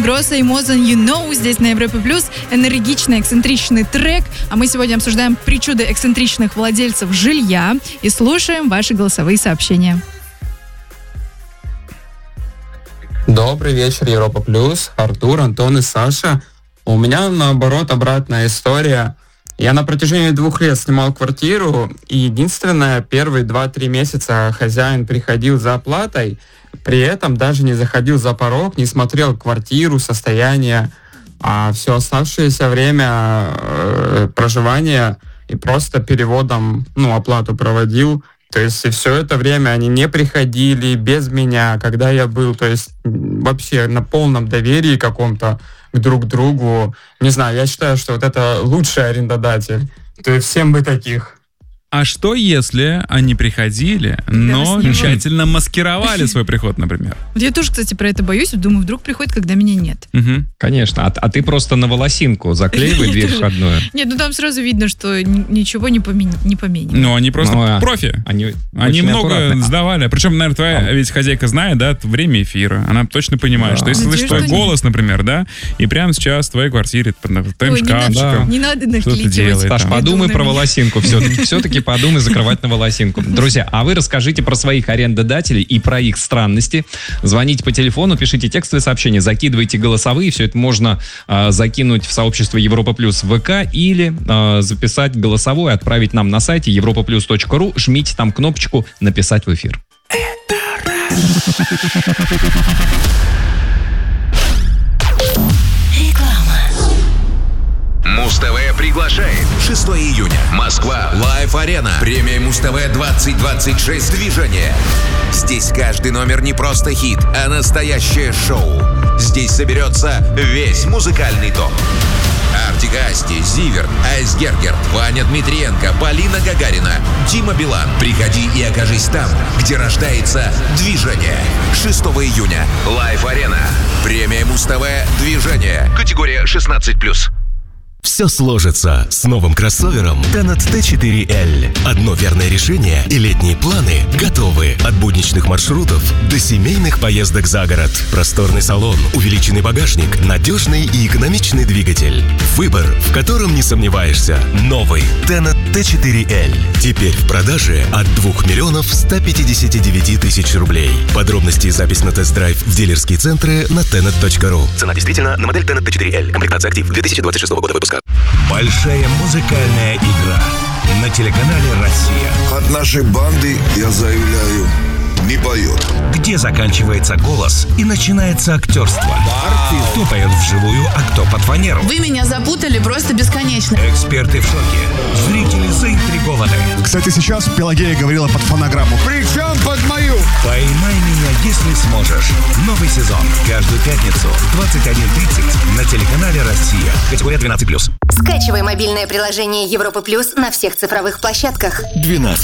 Ингросса и Мозан You Know здесь на Европе Плюс. Энергичный, эксцентричный трек. А мы сегодня обсуждаем причуды эксцентричных владельцев жилья и слушаем ваши голосовые сообщения. Добрый вечер, Европа Плюс. Артур, Антон и Саша. У меня, наоборот, обратная история. Я на протяжении 2 лет снимал квартиру, и единственное, первые 2-3 месяца хозяин приходил за оплатой, при этом даже не заходил за порог, не смотрел квартиру, состояние, а все оставшееся время проживания и просто переводом, оплату проводил. То есть и все это время они не приходили без меня, когда я был, то есть вообще на полном доверии каком-то друг к другу. Не знаю, я считаю, что вот это лучший арендодатель. То есть всем бы таких. А что если они приходили, но тщательно маскировали свой приход, например? Я тоже, кстати, про это боюсь. Думаю, вдруг приходит, когда меня нет. Угу. Конечно. А ты просто на волосинку заклеивай дверь входную. Нет, там сразу видно, что ничего не поменяно. Ну, они просто профи. Они много сдавали. Причем, наверное, твоя ведь хозяйка знает, да, время эфира. Она точно понимает, что если слышишь твой голос, например, да, и прямо сейчас в твоей квартире, под твоим шкафчиком. Не надо накликивать. Саш, подумай про волосинку все-таки подумай закрывать на волосинку. Друзья, а вы расскажите про своих арендодателей и про их странности. Звоните по телефону, пишите текстовые сообщения, закидывайте голосовые. Все это можно закинуть в сообщество Европа Плюс в ВК или записать голосовое, отправить нам на сайте europaplus.ru. Жмите там кнопочку «Написать в эфир». Муз-ТВ приглашает. 6 июня. Москва. Лайв-арена. Премия Муз-ТВ 2026. Движение. Здесь каждый номер не просто хит, а настоящее шоу. Здесь соберется весь музыкальный топ. Артик Асти, Зиверт, Айсгергер, Ваня Дмитриенко, Полина Гагарина, Дима Билан. Приходи и окажись там, где рождается движение. 6 июня. Лайв-арена. Премия Муз-ТВ Движение. Категория 16+. Все сложится с новым кроссовером Tenet T4L. Одно верное решение, и летние планы готовы. От будничных маршрутов до семейных поездок за город. Просторный салон, увеличенный багажник, надежный и экономичный двигатель. Выбор, в котором не сомневаешься. Новый Tenet T4L. Теперь в продаже от 2 159 000 рублей. Подробности и запись на тест-драйв в дилерские центры на tenet.ru. Цена действительно на модель Tenet T4L. Комплектация «Актив» 2026 года выпуска. Большая музыкальная игра на телеканале «Россия». От нашей банды, я заявляю, не поет. Где заканчивается голос и начинается актерство. Кто поет вживую, а кто под фанеру. Вы меня запутали просто бесконечно. Эксперты в шоке. Зрители заинтригованы. Кстати, сейчас Пелагея говорила под фонограмму. Причем под мою. «Поймай меня, если сможешь». Новый сезон. Каждую пятницу в 21:30 на телеканале «Россия». Категория 12+. Скачивай мобильное приложение Европа Плюс на всех цифровых площадках. 12.